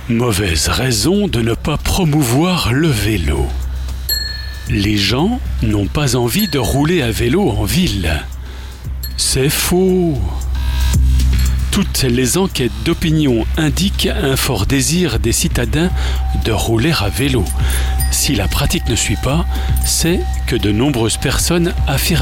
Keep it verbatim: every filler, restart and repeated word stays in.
Mauvaise raison de ne pas promouvoir le vélo. Les gens n'ont pas envie de rouler à vélo en ville. C'est faux. Toutes les enquêtes d'opinion indiquent un fort désir des citadins de rouler à vélo. Si la pratique ne suit pas, c'est que de nombreuses personnes affirment